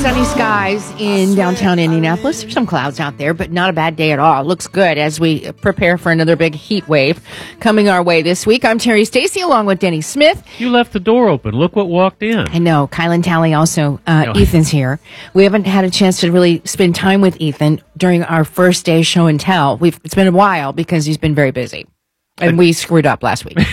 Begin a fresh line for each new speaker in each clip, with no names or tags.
Sunny skies in downtown Indianapolis. There's some clouds out there, but not a bad day at all. Looks good as we prepare for another big heat wave coming our way this week. I'm Terry Stacy along with Denny Smith.
You left the door open. Look what walked in.
I know. Kylan Talley also. Ethan's here. We haven't had a chance to really spend time with Ethan during our first day show and tell. It's been a while because he's been very busy. And we screwed up last week.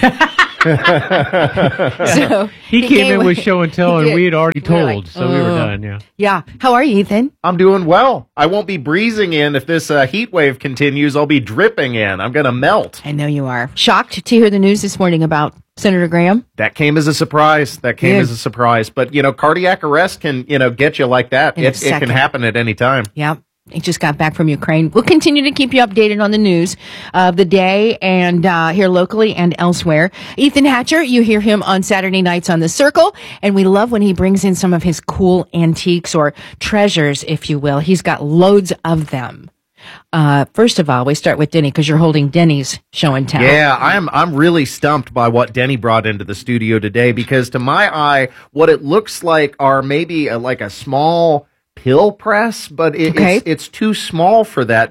So he came in with show and tell, and we had already told, we were done.
Yeah. How are you, Ethan?
I'm doing well. I won't be breezing in if this heat wave continues. I'll be dripping in. I'm going to melt.
I know you are. Shocked to hear the news this morning about Senator Graham?
That came as a surprise. But, cardiac arrest can, get you like that. It can happen at any time.
Yeah. He just got back from Ukraine. We'll continue to keep you updated on the news of the day and here locally and elsewhere. Ethan Hatcher, you hear him on Saturday nights on The Circle, and we love when he brings in some of his cool antiques or treasures, if you will. He's got loads of them. First of all, we start with Denny because you're holding Denny's show and tell.
Yeah, I'm really stumped by what Denny brought into the studio today because to my eye, what it looks like are maybe like a small pill press, but it's too small for that.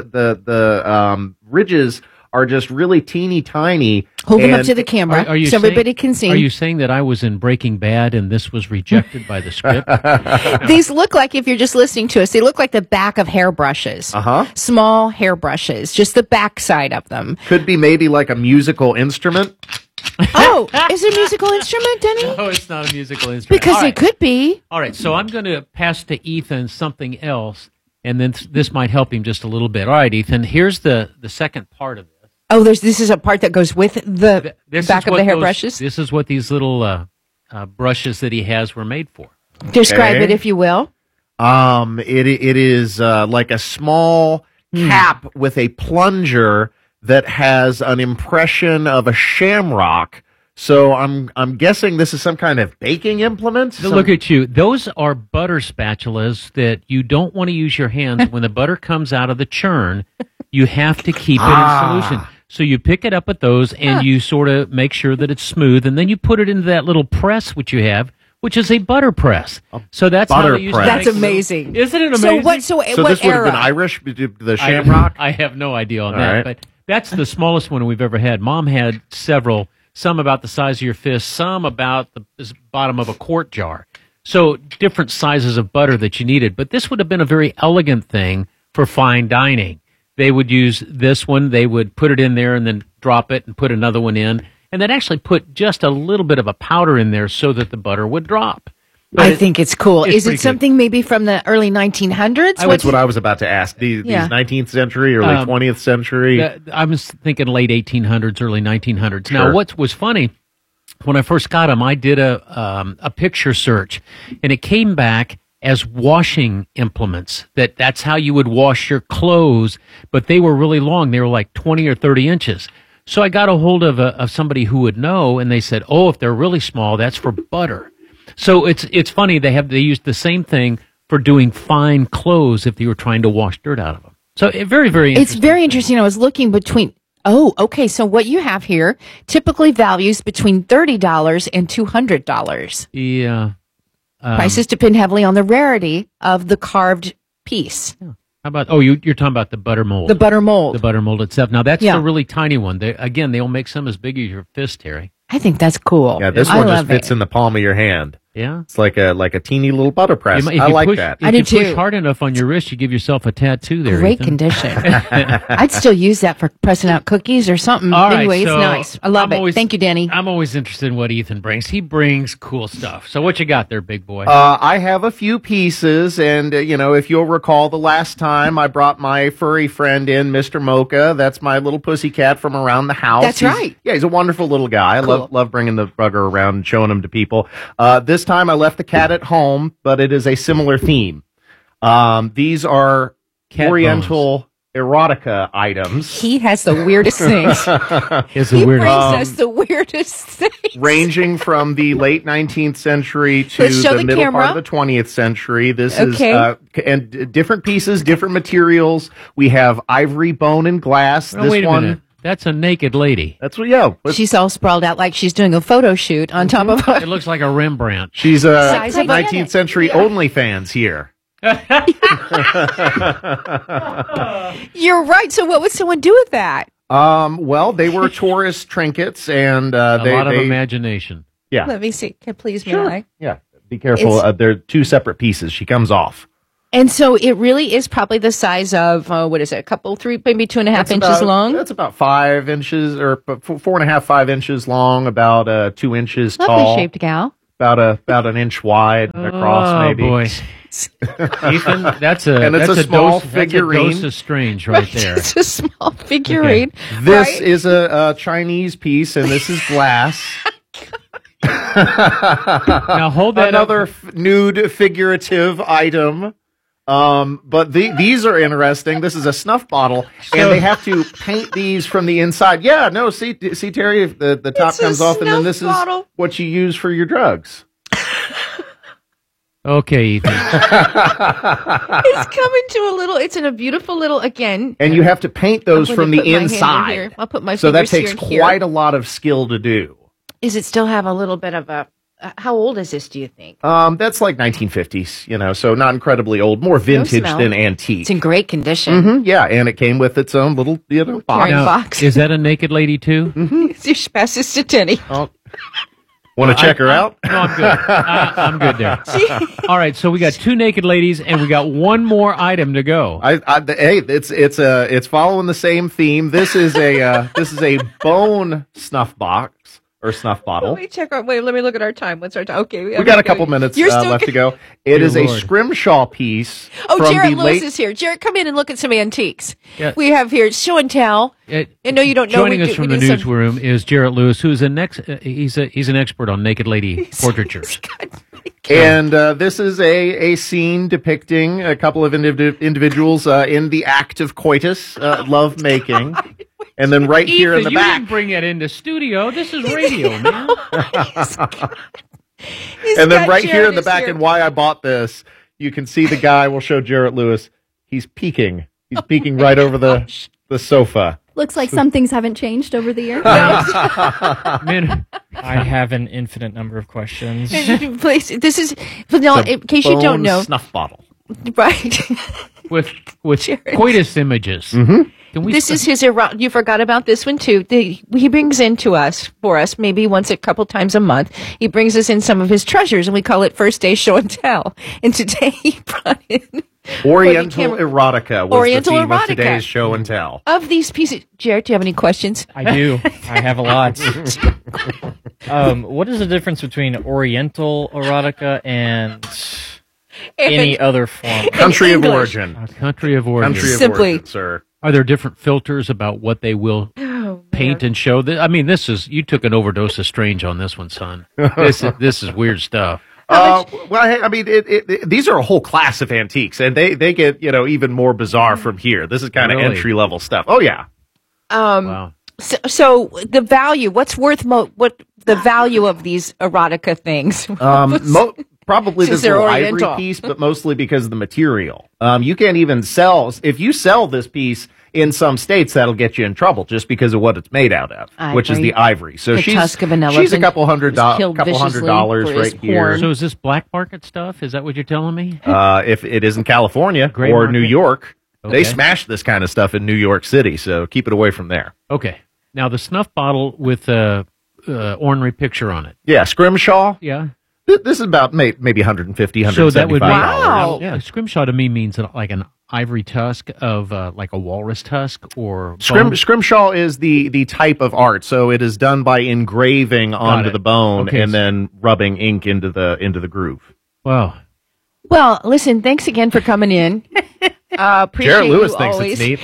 The ridges are just really teeny tiny.
Hold them up to the camera so everybody can see.
Are you saying that I was in Breaking Bad and this was rejected by the script?
These look like, if you're just listening to us, they look like the back of hairbrushes. Small hairbrushes, just the back side of them.
Could be maybe like a musical instrument.
Oh, is it a musical instrument, Denny?
No, it's not a musical instrument.
Because it could be.
All right, so I'm going to pass to Ethan something else, and then this might help him just a little bit. All right, Ethan, here's the second part of this.
Oh, this is a part that goes with the back of the hairbrushes?
This is what these little brushes that he has were made for.
Describe it, if you will.
It is like a small cap with a plunger that has an impression of a shamrock. So I'm guessing this is some kind of baking implement.
Look at you. Those are butter spatulas that you don't want to use your hands. When the butter comes out of the churn, you have to keep it in solution. So you pick it up with those and you sort of make sure that it's smooth, and then you put it into that little press which you have, which is a butter press. So that's how they use it.
That's amazing.
Isn't it amazing?
So this would have been Irish, the shamrock?
I have no idea on that, but that's the smallest one we've ever had. Mom had several, some about the size of your fist, some about the bottom of a quart jar. So different sizes of butter that you needed. But this would have been a very elegant thing for fine dining. They would use this one. They would put it in there and then drop it and put another one in. And then actually put just a little bit of a powder in there so that the butter would drop.
I think it's cool. Is it something maybe from the early 1900s?
That's what I was about to ask. These 19th century, early 20th century?
I was thinking late 1800s, early 1900s.
Sure.
Now, what was funny, when I first got them, I did a picture search, and it came back as washing implements. That's how you would wash your clothes, but they were really long. They were like 20 or 30 inches. So I got a hold of somebody who would know, and they said, oh, if they're really small, that's for butter. So it's funny, they used the same thing for doing fine clothes if you were trying to wash dirt out of them. So very, very interesting.
It's very interesting. I was looking between, so what you have here typically values between $30 and $200.
Yeah.
Prices depend heavily on the rarity of the carved piece.
Yeah. How about, you're talking about the butter mold.
The butter mold.
The butter mold itself. Now, that's the really tiny one. They'll make some as big as your fist, Terry.
I think that's cool.
Yeah, this one just fits in the palm of your hand.
Yeah,
it's like a teeny little butter press. I like that.
If you push hard enough on your wrist, you give yourself a tattoo there.
Great
Ethan.
condition. I'd still use that for pressing out cookies or something. Anyway, it's nice. I love it. Thank you, Danny.
I'm always interested in what Ethan brings. He brings cool stuff. So what you got there, big boy?
I have a few pieces, and if you'll recall, the last time I brought my furry friend in, Mr. Mocha. That's my little pussycat from around the house.
That's right.
Yeah, he's a wonderful little guy. Cool. I love bringing the bugger around and showing him to people. This time I left the cat at home, but it is a similar theme. These are cat Oriental erotica items.
He has the weirdest things. He brings us the weirdest things.
Ranging from the late 19th century to the middle part of the 20th century. This is and different pieces, different materials. We have ivory, bone, and glass.
Wait a minute. That's a naked lady.
That's what. Yeah,
She's all sprawled out like she's doing a photo shoot on top of
It looks like a Rembrandt.
she's a
Size of a-
19th century OnlyFans here.
You're right. So what would someone do with that?
Well, they were tourist trinkets, and
A lot of imagination.
Yeah,
Let me see. Please, may
sure.
I?
Yeah, be careful. They're two separate pieces. She comes off.
And so it really is probably the size of, what is it, maybe 2.5 inches long?
That's about 5 inches, or 4.5, 5 inches long, about 2 inches
Lovely
tall,
shaped gal.
about an inch wide across, maybe.
Oh, boy. Ethan, that's
And it's
a
small
dose,
figurine.
That's a dose of strange right there.
It's a small figurine.
This
right?
is a Chinese piece, and this is glass.
Now hold that
Another
up.
nude figurative item. But these are interesting. This is a snuff bottle, and they have to paint these from the inside. Yeah, no, see, Terry, if the top
It's a
comes off, and then
snuff
this
bottle.
is what you use for your drugs.
Okay, Ethan.
It's coming to a little, it's in a beautiful little, again.
And you have to paint those
I'm
from
gonna
the
put my hand in
inside.
here. I'll put my
So that
fingers
takes
here and
quite a lot of skill to do.
Does it still have a little bit of a, how old is this, do you think?
That's like 1950s, so not incredibly old, more vintage
smell.
than antique.
It's in great condition.
Mhm, yeah, and it came with its own little, box.
Carrying
Now,
box.
is that a naked lady too?
Your passes to Tenny.
Want to check her out?
No, I'm good. I'm good there. All right, so we got 2 naked ladies, and we got one more item to go.
Hey, it's following the same theme. This is a bone snuff box or snuff bottle.
Let me look at our time. What's our time? Okay.
We got a couple minutes left to go. It is a
Lord.
Scrimshaw piece.
Oh,
from
Jarrett
the
Lewis
late.
is here. Jarrett, come in and look at some antiques.
Yeah.
We have here show and tell. And no, you don't know.
Joining us from the
we do some-
newsroom is Jarrett Lewis, who's he's an expert on naked lady portraitures.
And this is a scene depicting a couple of individuals in the act of coitus, love making. And then right here in the
you
back.
didn't bring it into studio. This is radio, man.
And then right here in the back, and why I bought this, you can see the guy. We'll show Jarrett Lewis. He's peeking. He's peeking right over the sofa.
Looks like some things haven't changed over the years.
Man,
I have an infinite number of questions.
Please, this is, no, in case you don't know.
Snuff bottle.
Right.
with
Jarrett.
coitus images.
Mm-hmm.
Can we
This is his, you forgot about this one too. He brings in for us, maybe once a couple times a month. He brings us in some of his treasures, and we call it First Day Show and Tell. And today he brought in
Oriental erotica was
Oriental
the theme
erotica.
of today's show and tell.
Of these pieces. Jared, do you have any questions?
I do. I have a lot. What is the difference between Oriental erotica and any other form?
Country of
English.
origin.
country of origin?
Country of
Simply.
origin, sir.
Are there different filters about what they will paint and show? I mean, you took an overdose of strange on this one, son. This is weird stuff.
Well, hey, I mean, these are a whole class of antiques, and they get even more bizarre from here. This is kind of
Really?
entry level stuff. Oh yeah,
Wow.
So the value, what's worth what the value of these erotica things?
probably
Since
this
they're
little
Oriental.
ivory piece, but mostly because of the material. You can't even if you sell this piece in some states, that'll get you in trouble just because of what it's made out of, which is
Ivory.
the ivory. So
The
she's
tusk of an
she's a
elephant
couple hundred
was killed
dollars
viciously for his
right here.
horn.
So is this black market stuff? Is that what you're telling me?
If it is in California
Gray
or
market?
New York,
Okay.
they smash this kind of stuff in New York City. So keep it away from there.
Okay. Now the snuff bottle with a ornery picture on it.
Yeah, Scrimshaw.
Yeah.
This is about maybe 150,
So that would be
Wow.
Yeah. Scrimshaw to me means like an ivory tusk of like a walrus tusk or bone.
Scrimshaw is the type of art. So it is done by engraving onto
it.
the bone
Okay,
and
so-
then rubbing ink into the groove.
Wow.
Well, listen, thanks again for coming in. Appreciate
Jared Lewis
you
thinks
always.
it's neat.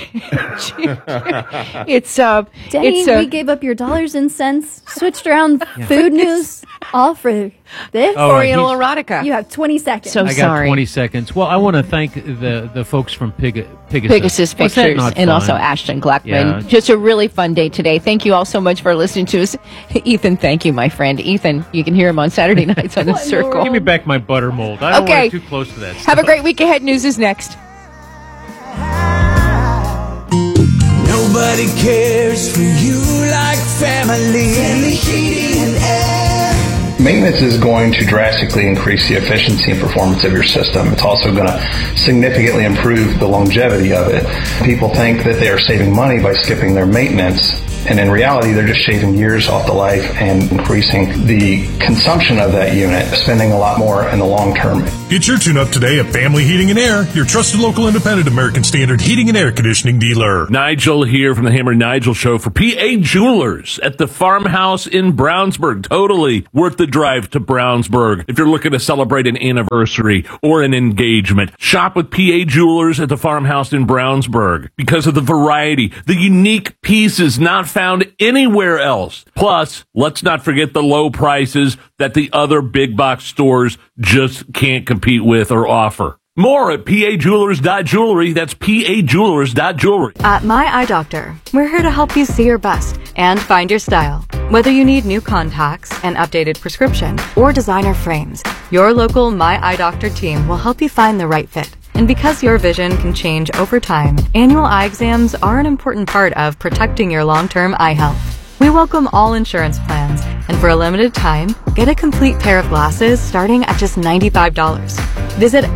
It's
Denny, we gave up your dollars and cents, switched around food news, all for this.
All right,
Oriental
he's-
erotica.
You have 20 seconds.
So
I got
sorry.
20 seconds. Well, I want to thank the folks from Pegasus.
Pegasus
Was that
Pictures
not
and
fun?
also Ashton Gluckman.
Yeah.
Just a really fun day today. Thank you all so much for listening to us. Ethan, thank you, my friend. Ethan, you can hear him on Saturday nights on the
What in the
Circle.
world?
Give me back my butter mold. I don't
Okay.
want it too close to that stuff.
Have a great week ahead. News is next.
No Nobody cares for you like family. Family Heating and Air.
Maintenance is going to drastically increase the efficiency and performance of your system. It's also going to significantly improve the longevity of it. People think that they are saving money by skipping their maintenance, and in reality, they're just shaving years off the life and increasing the consumption of that unit, spending a lot more in the long term.
Get your tune-up today at Family Heating and Air, your trusted local independent American Standard heating and air conditioning dealer.
Nigel here from the Hammer and Nigel Show for PA Jewelers at the Farmhouse in Brownsburg. Totally worth the drive to Brownsburg if you're looking to celebrate an anniversary or an engagement. Shop with PA Jewelers at the Farmhouse in Brownsburg because of the variety, the unique pieces not found anywhere else. Plus, let's not forget the low prices that the other big box stores just can't compete with or offer. More at pajewelers.jewelry. That's pajewelers.jewelry.
At My Eye Doctor, we're here to help you see your best and find your style. Whether you need new contacts, an updated prescription, or designer frames, your local My Eye Doctor team will help you find the right fit. And because your vision can change over time, annual eye exams are an important part of protecting your long-term eye health. We welcome all insurance plans, and for a limited time, get a complete pair of glasses starting at just $95. Visit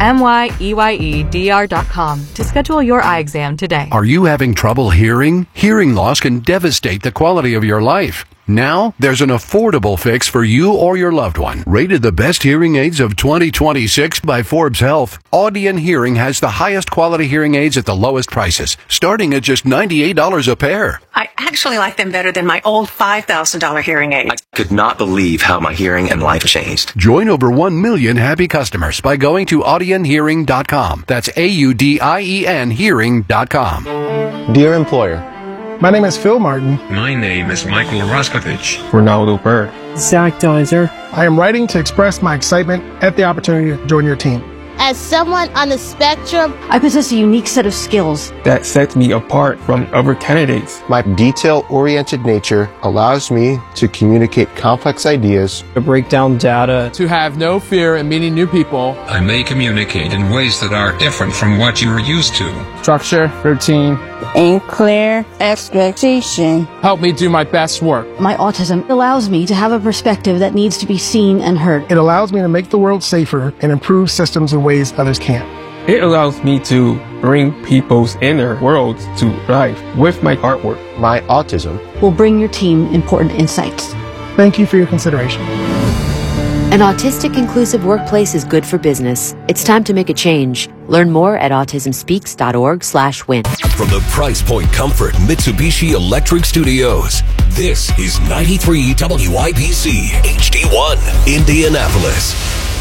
MYEYEDR.com to schedule your eye exam today.
Are you having trouble hearing? Hearing loss can devastate the quality of your life. Now, there's an affordable fix for you or your loved one. Rated the best hearing aids of 2026 by Forbes Health, Audion Hearing has the highest quality hearing aids at the lowest prices, starting at just $98 a pair.
I actually like them better than my old $5,000 hearing aid.
I could not believe how my hearing and life changed.
Join over 1 million happy customers by going to audionhearing.com. That's AUDIEN hearing.com.
Dear employer, my name is Phil Martin.
My name is Michael Roskovich.
Ronaldo Bird.
Zach Deiser.
I am writing to express my excitement at the opportunity to join your team.
As someone on the spectrum,
I possess a unique set of skills
that sets me apart from other candidates.
My detail-oriented nature allows me to communicate complex ideas,
to break down data,
to have no fear in meeting new people.
I may communicate in ways that are different from what you are used to.
Structure, routine,
and clear expectation
help me do my best work.
My autism allows me to have a perspective that needs to be seen and heard.
It allows me to make the world safer and improve systems in ways others can't.
It allows me to bring people's inner worlds to life with my artwork.
My autism
will bring your team important insights.
Thank you for your consideration.
An autistic inclusive workplace is good for business. It's time to make a change. Learn more at autismspeaks.org/win.
From the Price Point Comfort Mitsubishi Electric Studios, this is 93 WIBC HD1 Indianapolis.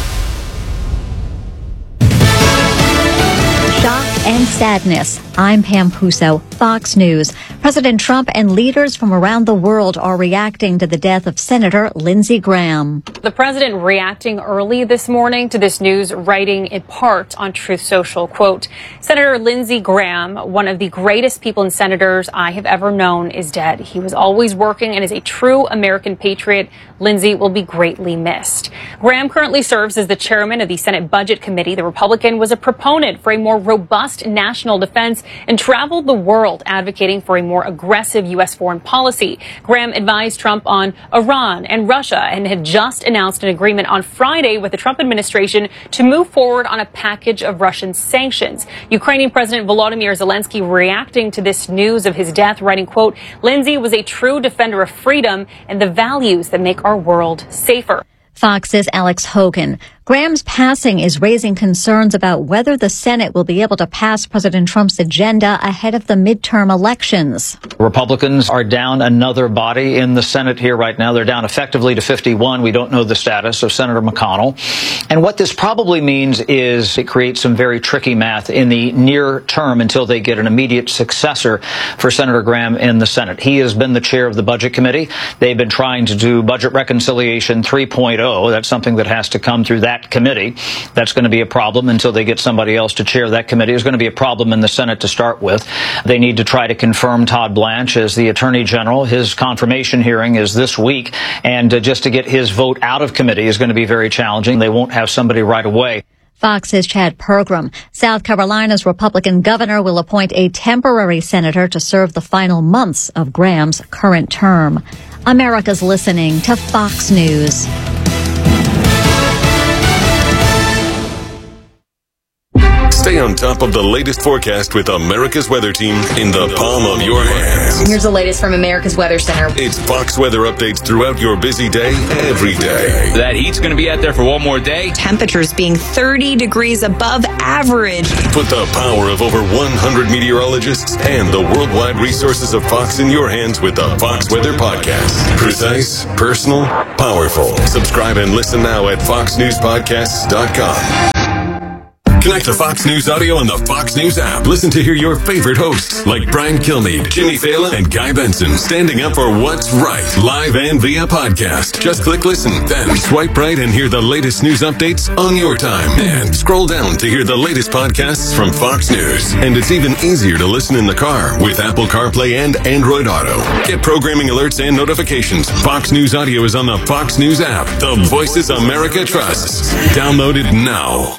Shock and sadness. I'm Pam Puso, Fox News. President Trump and leaders from around the world are reacting to the death of Senator Lindsey Graham.
The president reacting early this morning to this news, writing in part on Truth Social, quote, Senator Lindsey Graham, one of the greatest people and senators I have ever known, is dead. He was always working and is a true American patriot. Lindsey will be greatly missed. Graham currently serves as the chairman of the Senate Budget Committee. The Republican was a proponent for a more robust national defense and traveled the world advocating for a more aggressive U.S. foreign policy. Graham advised Trump on Iran and Russia and had just announced an agreement on Friday with the Trump administration to move forward on a package of Russian sanctions. Ukrainian President Volodymyr Zelensky reacting to this news of his death, writing, quote, Lindsey was a true defender of freedom and the values that make our world safer.
Fox's Alex Hogan. Graham's passing is raising concerns about whether the Senate will be able to pass President Trump's agenda ahead of the midterm elections.
Republicans are down another body in the Senate here right now. They're down effectively to 51. We don't know the status of Senator McConnell. And what this probably means is it creates some very tricky math in the near term until they get an immediate successor for Senator Graham in the Senate. He has been the chair of the Budget Committee. They've been trying to do Budget Reconciliation 3.0. That's something that has to come through that committee. That's going to be a problem until they get somebody else to chair that committee. There's going to be a problem in the Senate to start with. They need to try to confirm Todd Blanche as the Attorney General. His confirmation hearing is this week, and just to get his vote out of committee is going to be very challenging. They won't have somebody right away.
Fox's Chad Pergram. South Carolina's Republican governor will appoint a temporary senator to serve the final months of Graham's current term. America's listening to Fox News.
Stay on top of the latest forecast with America's Weather Team in the palm of your hands.
Here's the latest from America's Weather Center.
It's Fox weather updates throughout your busy day, every day.
That heat's going to be out there for one more day.
Temperatures being 30 degrees above average.
Put the power of over 100 meteorologists and the worldwide resources of Fox in your hands with the Fox Weather Podcast. Precise, personal, powerful. Subscribe and listen now at foxnewspodcasts.com. Connect to Fox News Audio on the Fox News app. Listen to hear your favorite hosts like Brian Kilmeade, Jimmy Fallon, and Guy Benson standing up for what's right, live and via podcast. Just click listen, then swipe right and hear the latest news updates on your time. And scroll down to hear the latest podcasts from Fox News. And it's even easier to listen in the car with Apple CarPlay and Android Auto. Get programming alerts and notifications. Fox News Audio is on the Fox News app. The voices America trusts. Download it now.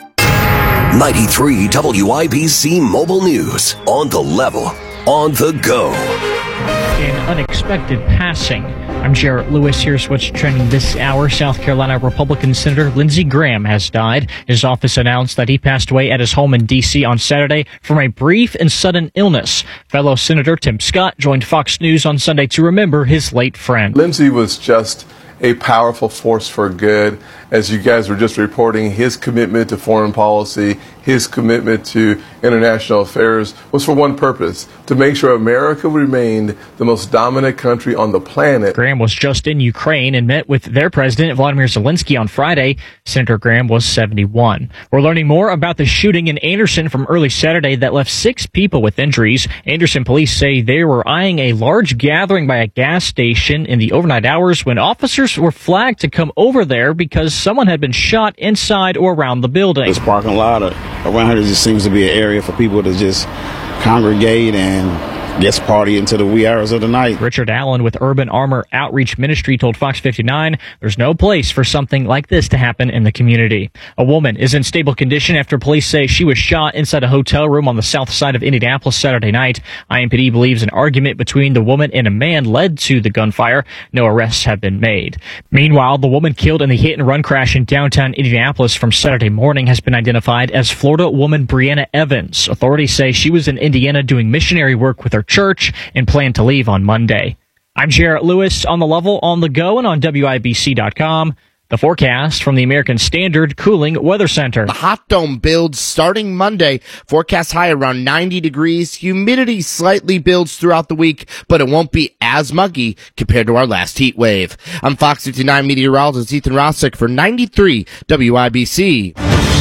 93 WIBC Mobile News. On the level. On the go.
An unexpected passing. I'm Jarrett Lewis. Here's what's trending this hour. South Carolina Republican Senator Lindsey Graham has died. His office announced that he passed away at his home in D.C. on Saturday from a brief and sudden illness. Fellow Senator Tim Scott joined Fox News on Sunday to remember his late friend.
Lindsey was just a powerful force for good. As you guys were just reporting, his commitment to foreign policy, his commitment to international affairs was for one purpose, to make sure America remained the most dominant country on the planet.
Graham was just in Ukraine and met with their president, Vladimir Zelensky, on Friday. Senator Graham was 71. We're learning more about the shooting in Anderson from early Saturday that left 6 people with injuries. Anderson police say they were eyeing a large gathering by a gas station in the overnight hours when officers were flagged to come over there because someone had been shot inside or around the building.
This parking lot around here just seems to be an area for people to just congregate and guest party into the wee hours of the night.
Richard Allen with Urban Armor Outreach Ministry told Fox 59 there's no place for something like this to happen in the community. A woman is in stable condition after police say she was shot inside a hotel room on the south side of Indianapolis Saturday night. IMPD believes an argument between the woman and a man led to the gunfire. No arrests have been made. Meanwhile, the woman killed in the hit-and-run crash in downtown Indianapolis from Saturday morning has been identified as Florida woman Brianna Evans. Authorities say she was in Indiana doing missionary work with her church and planned to leave on Monday. I'm Jarrett Lewis on the level, on the go, and on WIBC.com. The forecast from the American Standard Cooling Weather Center.
The hot dome builds starting Monday. Forecast high around 90 degrees. Humidity slightly builds throughout the week, but it won't be as muggy compared to our last heat wave. I'm Fox 59 meteorologist Ethan Rossick for 93 WIBC.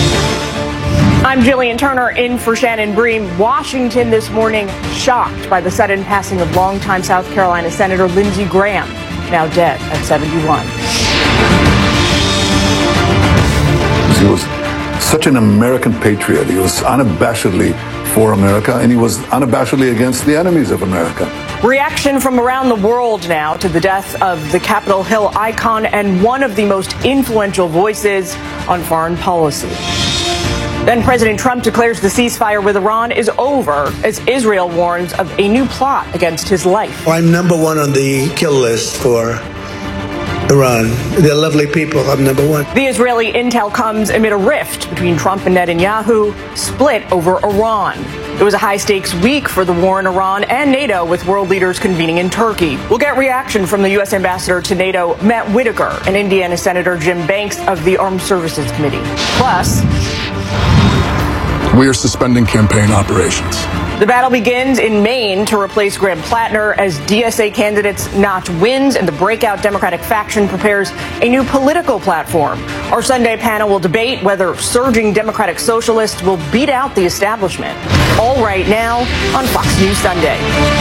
I'm Jillian Turner in for Shannon Bream. Washington this morning shocked by the sudden passing of longtime South Carolina Senator Lindsey Graham, now dead at 71.
He was such an American patriot. He was unabashedly for America, and he was unabashedly against the enemies of America.
Reaction from around the world now to the death of the Capitol Hill icon and one of the most influential voices on foreign policy. Then President Trump declares the ceasefire with Iran is over as Israel warns of a new plot against his life.
I'm number one on the kill list for Iran. They're lovely people. I'm number one.
The Israeli intel comes amid a rift between Trump and Netanyahu, split over Iran. It was a high-stakes week for the war in Iran and NATO, with world leaders convening in Turkey. We'll get reaction from the U.S. ambassador to NATO, Matt Whitaker, and Indiana Senator Jim Banks of the Armed Services Committee. Plus,
we are suspending campaign operations.
The battle begins in Maine to replace Graham Plattner as DSA candidates notch wins and the breakout Democratic faction prepares a new political platform. Our Sunday panel will debate whether surging Democratic socialists will beat out the establishment. All right now on Fox News Sunday.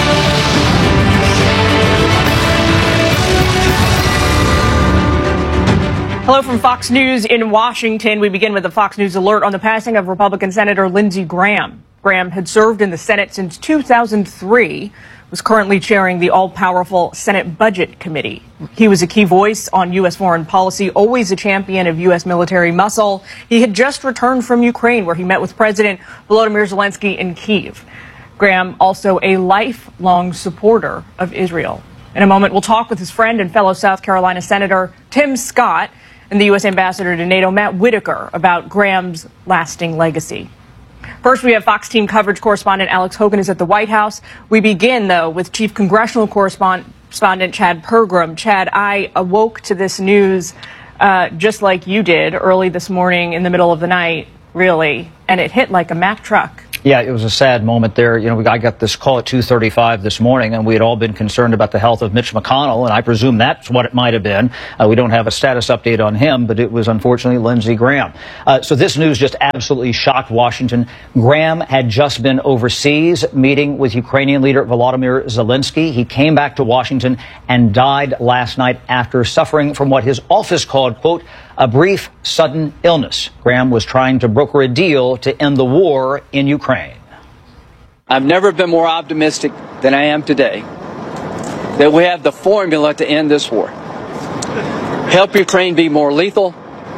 Hello from Fox News in Washington. We begin with a Fox News alert on the passing of Republican Senator Lindsey Graham. Graham had served in the Senate since 2003, was currently chairing the all-powerful Senate Budget Committee. He was a key voice on U.S. foreign policy, always a champion of U.S. military muscle. He had just returned from Ukraine, where he met with President Volodymyr Zelensky in Kyiv. Graham, also a lifelong supporter of Israel. In a moment, we'll talk with his friend and fellow South Carolina Senator Tim Scott and the U.S. Ambassador to NATO, Matt Whitaker, about Graham's lasting legacy. First, we have Fox team coverage correspondent Alex Hogan is at the White House. We begin, though, with Chief Congressional Correspondent Chad Pergram. Chad, I awoke to this news just like you did early this morning in the middle of the night, really, and it hit like a Mack truck.
Yeah, it was a sad moment there. You know, I got this call at 2:35 this morning, and we had all been concerned about the health of Mitch McConnell, and I presume that's what it might have been. We don't have a status update on him, but it was unfortunately Lindsey Graham. So this news just absolutely shocked Washington. Graham had just been overseas meeting with Ukrainian leader Volodymyr Zelensky. He came back to Washington and died last night after suffering from what his office called, quote, a brief, sudden illness. Graham was trying to broker a deal to end the war in Ukraine.
I've never been more optimistic than I am today that we have the formula to end this war. Help Ukraine be more lethal.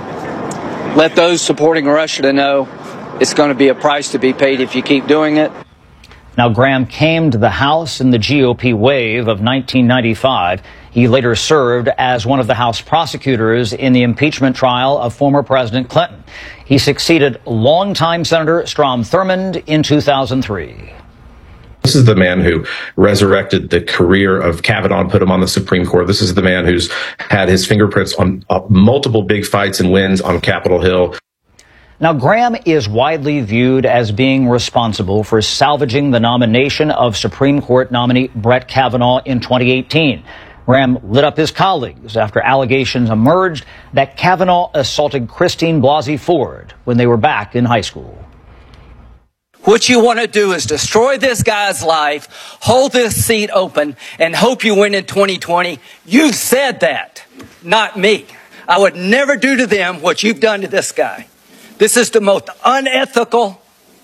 Let those supporting Russia to know it's going to be a price to be paid if you keep doing it.
Now, Graham came to the House in the GOP wave of 1995. He later served as one of the House prosecutors in the impeachment trial of former President Clinton. He succeeded longtime Senator Strom Thurmond in 2003.
This is the man who resurrected the career of Kavanaugh and put him on the Supreme Court. This is the man who's had his fingerprints on multiple big fights and wins on Capitol Hill.
Now, Graham is widely viewed as being responsible for salvaging the nomination of Supreme Court nominee Brett Kavanaugh in 2018. Graham lit up his colleagues after allegations emerged that Kavanaugh assaulted Christine Blasey Ford when they were back in high school.
What you want to do is destroy this guy's life, hold this seat open, and hope you win in 2020. You said that, not me. I would never do to them what you've done to this guy. This is the most unethical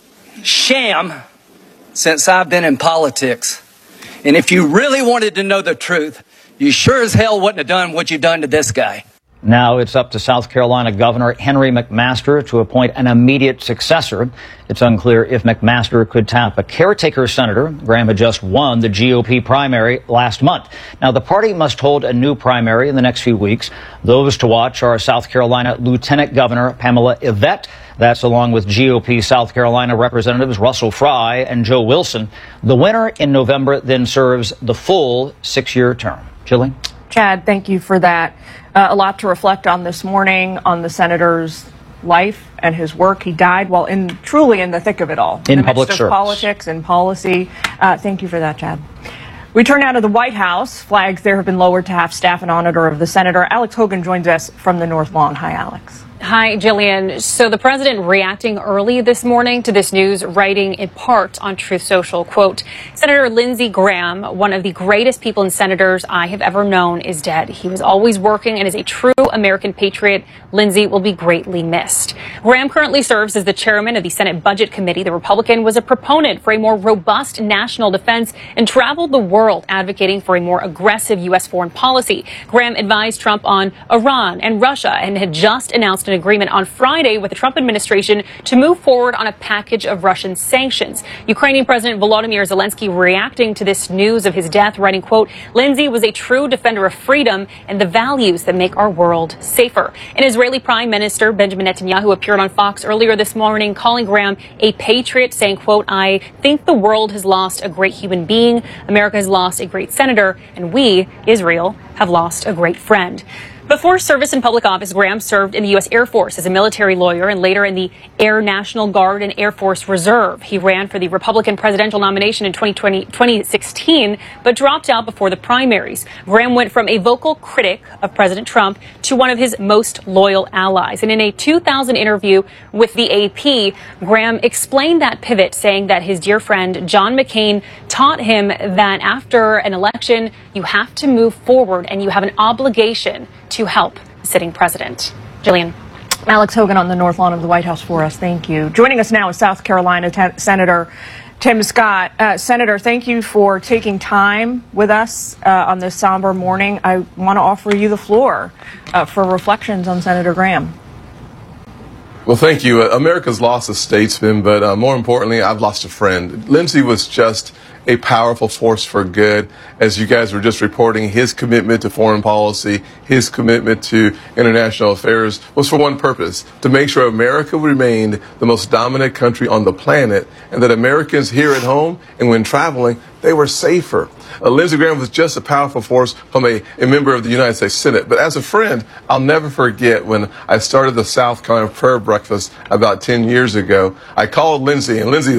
sham since I've been in politics. And if you really wanted to know the truth, you sure as hell wouldn't have done what you've done to this guy.
Now it's up to South Carolina Governor Henry McMaster to appoint an immediate successor. It's unclear if McMaster could tap a caretaker senator. Graham had just won the GOP primary last month. Now, the party must hold a new primary in the next few weeks. Those to watch are South Carolina Lieutenant Governor Pamela Yvette. That's along with GOP South Carolina Representatives Russell Fry and Joe Wilson. The winner in November then serves the full 6-year term. Jillian?
Chad, thank you for that. A lot to reflect on this morning on the senator's life and his work. He died while truly in the thick of it all.
In public service.
Politics and policy. Thank you for that, Chad. We turn now to the White House. Flags there have been lowered to half staff in honor of the senator. Alex Hogan joins us from the North Lawn. Hi, Alex.
Hi, Jillian. So the president reacting early this morning to this news, writing in part on Truth Social, quote, Senator Lindsey Graham, one of the greatest people and senators I have ever known, is dead. He was always working and is a true American patriot. Lindsey will be greatly missed. Graham currently serves as the chairman of the Senate Budget Committee. The Republican was a proponent for a more robust national defense and traveled the world advocating for a more aggressive U.S. foreign policy. Graham advised Trump on Iran and Russia and had just announced an agreement on Friday with the Trump administration to move forward on a package of Russian sanctions. Ukrainian President Volodymyr Zelensky reacting to this news of his death, writing, quote, Lindsey was a true defender of freedom and the values that make our world safer. And Israeli Prime Minister Benjamin Netanyahu appeared on Fox earlier this morning, calling Graham a patriot, saying, quote, I think the world has lost a great human being, America has lost a great senator, and we, Israel, have lost a great friend. Before service in public office, Graham served in the U.S. Air Force as a military lawyer and later in the Air National Guard and Air Force Reserve. He ran for the Republican presidential nomination in 2016, but dropped out before the primaries. Graham went from a vocal critic of President Trump to one of his most loyal allies. And in a 2000 interview with the AP, Graham explained that pivot, saying that his dear friend John McCain taught him that after an election, you have to move forward and you have an obligation to help the sitting president. Jillian.
Alex Hogan on the North Lawn of the White House for us. Thank you. Joining us now is South Carolina Senator Tim Scott. Senator, thank you for taking time with us on this somber morning. I want to offer you the floor for reflections on Senator Graham.
Well, thank you. America's lost a statesman, but more importantly, I've lost a friend. Lindsey was just a powerful force for good. As you guys were just reporting, his commitment to foreign policy, his commitment to international affairs was for one purpose, to make sure America remained the most dominant country on the planet, and that Americans here at home and when traveling, they were safer. Lindsey Graham was just a powerful force from a member of the United States Senate. But as a friend, I'll never forget when I started the South Carolina Prayer Breakfast about 10 years ago. I called Lindsey, and Lindsey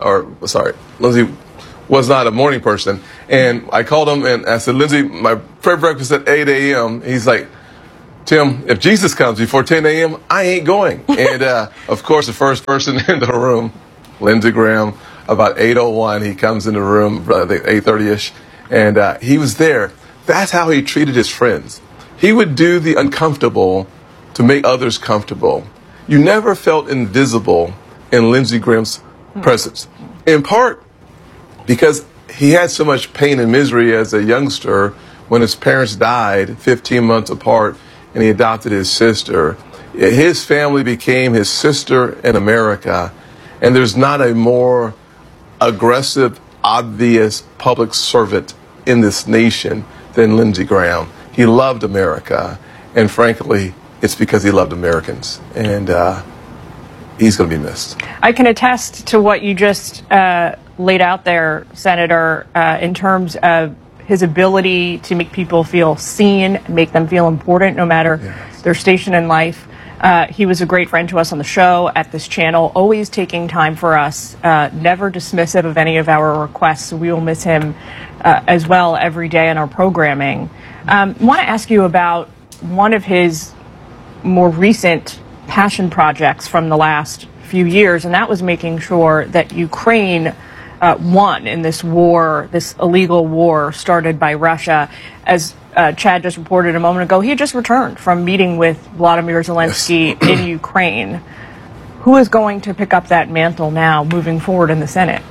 was not a morning person. And I called him and I said, Lindsey, my prayer breakfast at 8 a.m. He's like, Tim, if Jesus comes before 10 a.m., I ain't going. And, of course, the first person in the room, Lindsey Graham, about 8:01, he comes in the room, I think 8:30-ish, and he was there. That's how he treated his friends. He would do the uncomfortable to make others comfortable. You never felt invisible in Lindsey Graham's presence, in part because he had so much pain and misery as a youngster when his parents died 15 months apart and he adopted his sister. His family became his sister in America, and there's not a more aggressive, obvious public servant in this nation than Lindsey Graham. He loved America, and frankly, it's because he loved Americans, and he's going to be missed.
I can attest to what you just laid out there, Senator, in terms of his ability to make people feel seen, make them feel important, no matter their station in life. He was a great friend to us on the show, at this channel, always taking time for us, never dismissive of any of our requests. So we will miss him as well every day in our programming. I want to ask you about one of his more recent passion projects from the last few years, and that was making sure that Ukraine won in this war, this illegal war started by Russia. As Chad just reported a moment ago, he had just returned from meeting with Vladimir Zelensky in Ukraine. Who is going to pick up that mantle now moving forward in the Senate?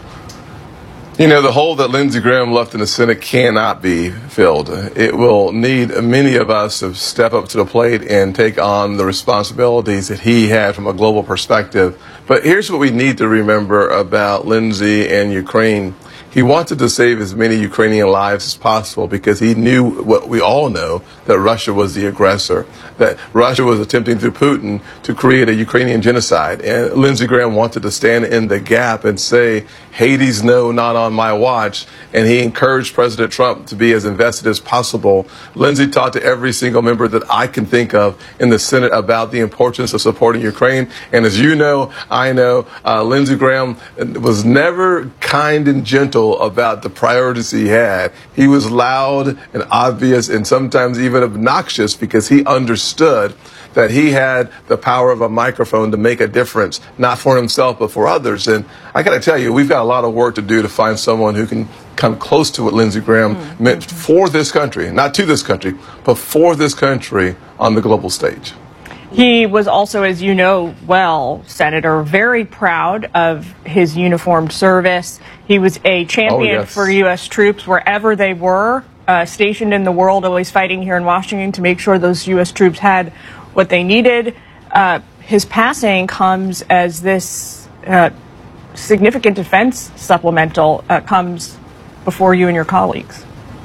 You know, the hole that Lindsey Graham left in the Senate cannot be filled. It will need many of us to step up to the plate and take on the responsibilities that he had from a global perspective. But here's what we need to remember about Lindsey and Ukraine. He wanted to save as many Ukrainian lives as possible because he knew what we all know, that Russia was the aggressor, that Russia was attempting through Putin to create a Ukrainian genocide. And Lindsey Graham wanted to stand in the gap and say, Hades, no, not on my watch. And he encouraged President Trump to be as invested as possible. Lindsey talked to every single member that I can think of in the Senate about the importance of supporting Ukraine. And as you know, I know, Lindsey Graham was never kind and gentle about the priorities he had. He was loud and obvious and sometimes even obnoxious because he understood that he had the power of a microphone to make a difference, not for himself, but for others. And I got to tell you, we've got a lot of work to do to find someone who can come close to what Lindsey Graham meant for this country, not to this country, but for this country on the global stage.
He was also, as you know well, Senator, very proud of his uniformed service. He was a champion for U.S. troops wherever they were stationed in the world, always fighting here in Washington to make sure those U.S. troops had what they needed. His passing comes as this significant defense supplemental comes before you and your colleagues.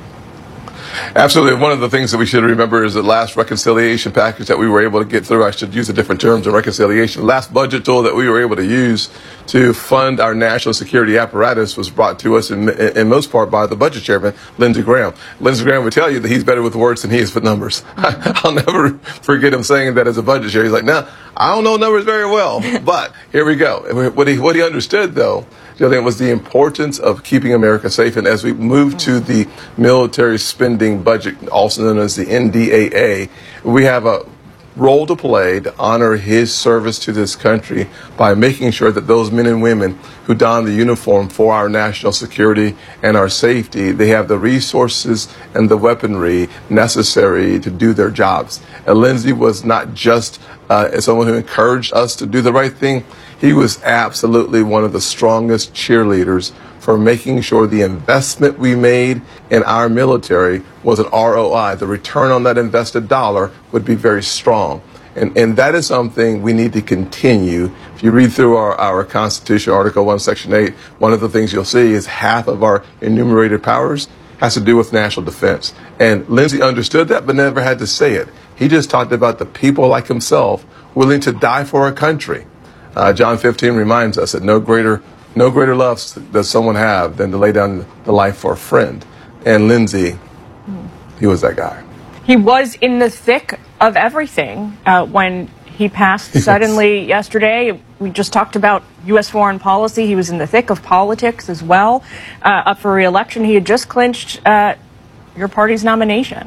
Absolutely. One of the things that we should remember is the last reconciliation package that we were able to get through. I should use a different term than reconciliation. Last budget tool that we were able to use to fund our national security apparatus was brought to us in most part by the budget chairman, Lindsey Graham. Lindsey Graham would tell you that he's better with words than he is with numbers. I'll never forget him saying that as a budget chair. He's like, nah, I don't know numbers very well, but here we go. What he understood, though, was the importance of keeping America safe. And as we move to the military spending budget, also known as the NDAA, we have a role to play to honor his service to this country by making sure that those men and women who don the uniform for our national security and our safety, they have the resources and the weaponry necessary to do their jobs. And Lindsey was not just someone who encouraged us to do the right thing. He was absolutely one of the strongest cheerleaders for making sure the investment we made in our military was an ROI. The return on that invested dollar would be very strong. And that is something we need to continue. If you read through our Constitution, Article 1, Section 8, one of the things you'll see is half of our enumerated powers has to do with national defense. And Lindsey understood that, but never had to say it. He just talked about the people like himself willing to die for our country. John 15 reminds us that no greater love does someone have than to lay down the life for a friend. And Lindsey, he was that guy.
He was in the thick of everything when he passed suddenly yesterday. We just talked about U.S. foreign policy. He was in the thick of politics as well. Up for re-election, he had just clinched your party's nomination.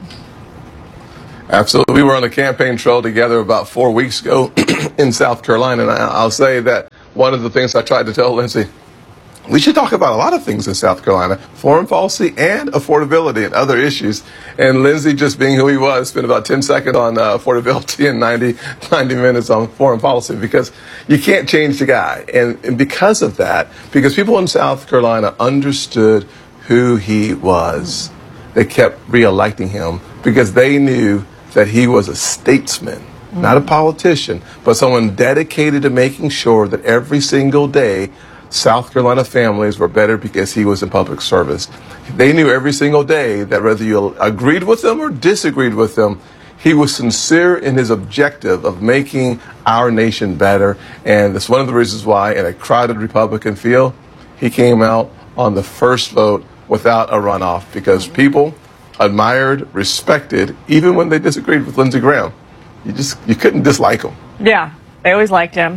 Absolutely. We were on the campaign trail together about 4 weeks ago in South Carolina. And I'll say that one of the things I tried to tell Lindsey, we should talk about a lot of things in South Carolina, foreign policy and affordability and other issues. And Lindsey, just being who he was, spent about 10 seconds on affordability and 90 minutes on foreign policy, because you can't change the guy. And because of that, because people in South Carolina understood who he was, they kept re-electing him because they knew that he was a statesman, not a politician, but someone dedicated to making sure that every single day South Carolina families were better because he was in public service. They knew every single day that whether you agreed with him or disagreed with him, he was sincere in his objective of making our nation better. And that's one of the reasons why, in a crowded Republican field, he came out on the first vote without a runoff, because people admired, respected, even when they disagreed with Lindsey Graham. You couldn't dislike him.
Yeah, they always liked him.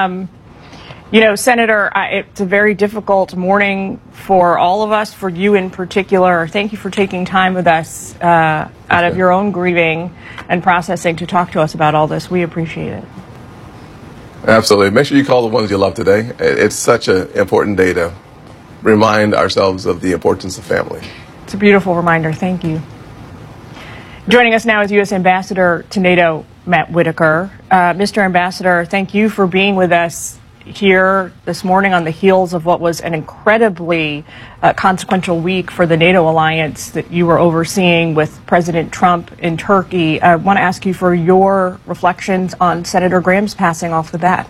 You know, Senator, it's a very difficult morning for all of us, for you in particular. Thank you for taking time with us out of your own grieving and processing to talk to us about all this. We appreciate it.
Absolutely. Make sure you call the ones you love today. It's such an important day to remind ourselves of the importance of family.
It's a beautiful reminder. Thank you. Joining us now is U.S. Ambassador to NATO, Matt Whitaker. Mr. Ambassador, thank you for being with us here this morning on the heels of what was an incredibly consequential week for the NATO alliance that you were overseeing with President Trump in Turkey. I want to ask you for your reflections on Senator Graham's passing off the bat.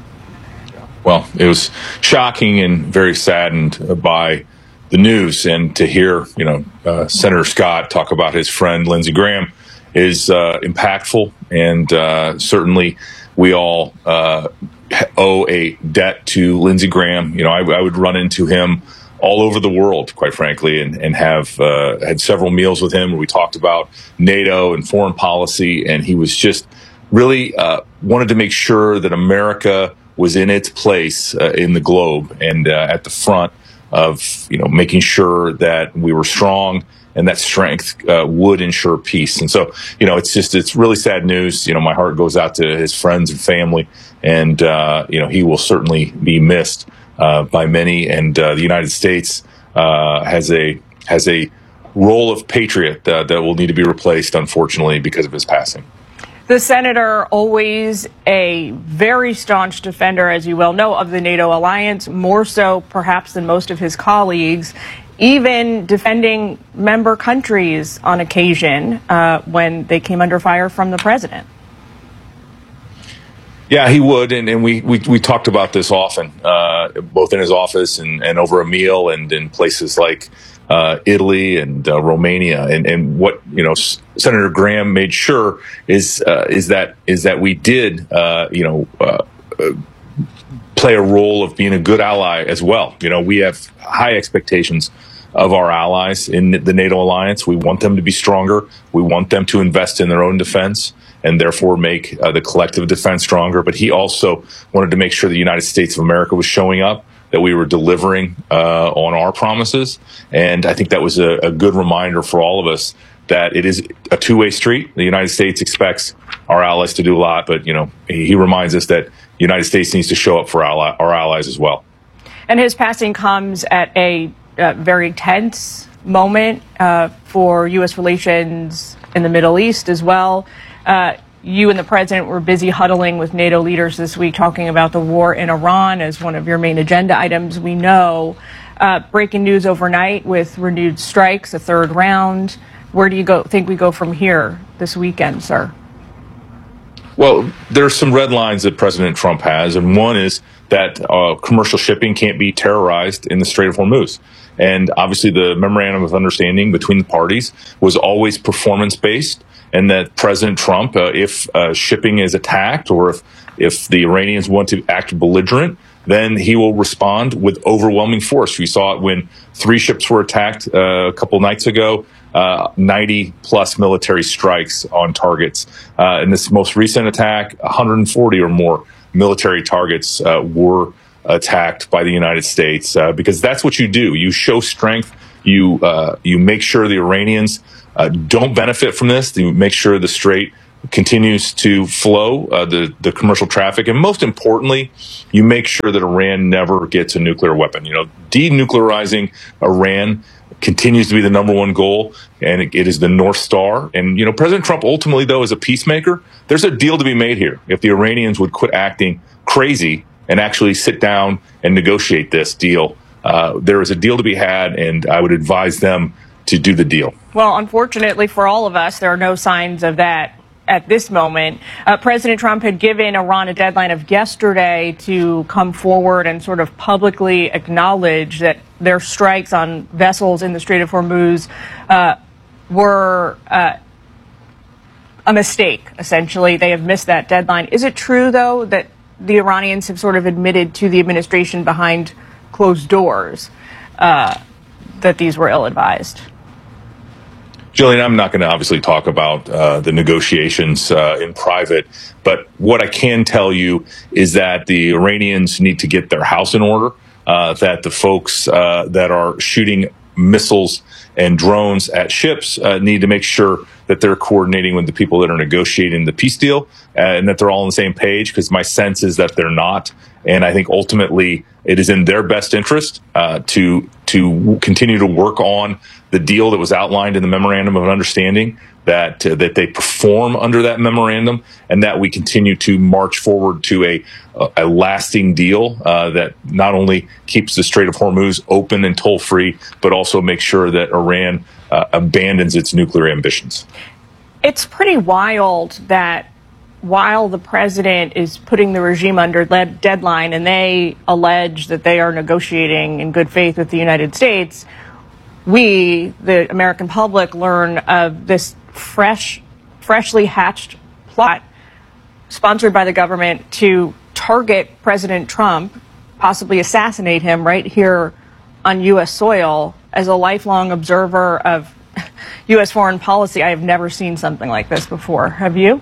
Well, it was shocking and very saddened by the news, and to hear, Senator Scott talk about his friend Lindsey Graham is impactful, and certainly we all owe a debt to Lindsey Graham. I would run into him all over the world, quite frankly, and have had several meals with him where we talked about NATO and foreign policy, and he was just really wanted to make sure that America was in its place in the globe and at the front of making sure that we were strong and that strength would ensure peace. And so it's really sad news. My heart goes out to his friends and family, and he will certainly be missed by many. And the United States has a role of patriot that will need to be replaced, unfortunately, because of his passing.
The senator, always a very staunch defender, as you well know, of the NATO alliance, more so perhaps than most of his colleagues, even defending member countries on occasion when they came under fire from the president.
Yeah, he would, and we talked about this often, both in his office and over a meal, and in places like Italy and Romania, and what Senator Graham made sure is that we did play a role of being a good ally as well. We have high expectations of our allies in the NATO alliance. We want them to be stronger. We want them to invest in their own defense and therefore make the collective defense stronger. But he also wanted to make sure the United States of America was showing up, that we were delivering on our promises. And I think that was a good reminder for all of us that it is a two-way street. The United States expects our allies to do a lot, but, he reminds us that the United States needs to show up for our allies as well.
And his passing comes at a very tense moment for U.S. relations in the Middle East as well. You and the president were busy huddling with NATO leaders this week talking about the war in Iran as one of your main agenda items. We know breaking news overnight with renewed strikes, a third round. Where do you think we go from here this weekend, sir?
Well, there are some red lines that President Trump has, and one is that commercial shipping can't be terrorized in the Strait of Hormuz. And obviously the memorandum of understanding between the parties was always performance-based, and that President Trump, if shipping is attacked or if the Iranians want to act belligerent, then he will respond with overwhelming force. We saw it when 3 ships were attacked a couple nights ago, 90-plus military strikes on targets. In this most recent attack, 140 or more military targets were attacked by the United States, because that's what you do. You show strength. You make sure the Iranians don't benefit from this. You make sure the Strait continues to flow, the commercial traffic, and most importantly, you make sure that Iran never gets a nuclear weapon. Denuclearizing Iran continues to be the number one goal, and it is the North Star. And, President Trump ultimately, though, is a peacemaker. There's a deal to be made here. If the Iranians would quit acting crazy and actually sit down and negotiate this deal, there is a deal to be had, and I would advise them to do the deal.
Well, unfortunately for all of us, there are no signs of that at this moment. President Trump had given Iran a deadline of yesterday to come forward and sort of publicly acknowledge that their strikes on vessels in the Strait of Hormuz were a mistake, essentially. They have missed that deadline. Is it true, though, that the Iranians have sort of admitted to the administration behind closed doors that these were ill-advised?
Jillian, I'm not going to obviously talk about the negotiations in private, but what I can tell you is that the Iranians need to get their house in order, that the folks that are shooting missiles and drones at ships need to make sure that they're coordinating with the people that are negotiating the peace deal, and that they're all on the same page, because my sense is that they're not. And I think ultimately it is in their best interest to continue to work on the deal that was outlined in the memorandum of understanding, that they perform under that memorandum, and that we continue to march forward to a lasting deal that not only keeps the Strait of Hormuz open and toll-free, but also makes sure that Iran abandons its nuclear ambitions.
It's pretty wild that while the president is putting the regime under deadline and they allege that they are negotiating in good faith with the United States, we, the American public, learn of this freshly hatched plot sponsored by the government to target President Trump, possibly assassinate him right here on U.S. soil. As a lifelong observer of U.S. foreign policy, I have never seen something like this before. Have you?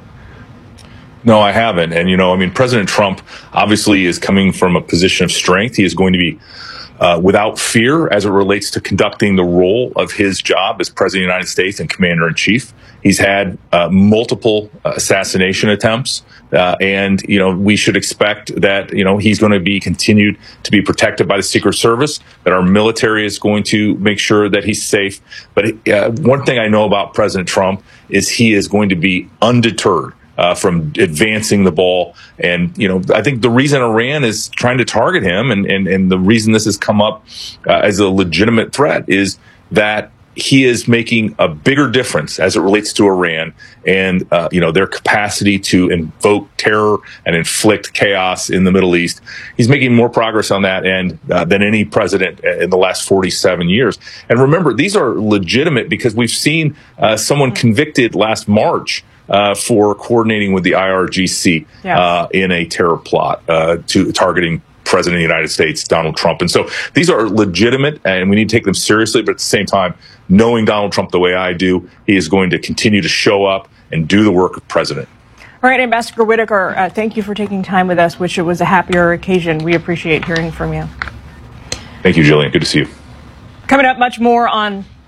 No, I haven't. And, President Trump obviously is coming from a position of strength. He is going to be without fear as it relates to conducting the role of his job as President of the United States and Commander-in-Chief. He's had multiple assassination attempts, and we should expect that he's going to be continued to be protected by the Secret Service, that our military is going to make sure that he's safe. But one thing I know about President Trump is he is going to be undeterred from advancing the ball. And, I think the reason Iran is trying to target him and the reason this has come up as a legitimate threat is that he is making a bigger difference as it relates to Iran and, their capacity to invoke terror and inflict chaos in the Middle East. He's making more progress on that end than any president in the last 47 years. And remember, these are legitimate because we've seen someone convicted last March for coordinating with the IRGC in a terror plot to targeting President of the United States, Donald Trump. And so these are legitimate, and we need to take them seriously. But at the same time, knowing Donald Trump the way I do, he is going to continue to show up and do the work of president.
All right, Ambassador Whitaker, thank you for taking time with us. Wish it was a happier occasion. We appreciate hearing from you.
Thank you, Jillian. Good to see you.
Coming up, much more on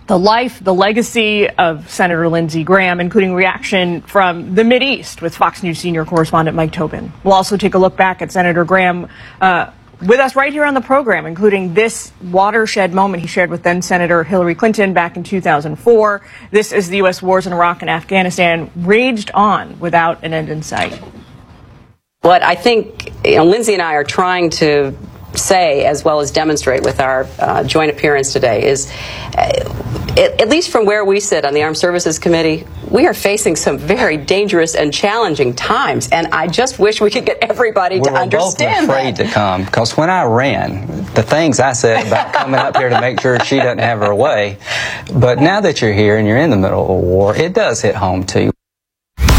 the life, the legacy of Senator Lindsey Graham, including reaction from the Mideast with Fox News senior correspondent Mike Tobin. We'll also take a look back at Senator Graham with us right here on the program, including this watershed moment he shared with then Senator Hillary Clinton back in 2004. This is the U.S. wars in Iraq and Afghanistan raged on without an end in sight.
What I think Lindsey and I are trying to say, as well as demonstrate with our joint appearance today, is at least from where we sit on the Armed Services Committee, we are facing some very dangerous and challenging times, and I just wish we could get everybody to understand
both afraid
that.
to come, because when I ran, the things I said about coming up here to make sure she doesn't have her way, but now that you're here and you're in the middle of a war, it does hit home to you.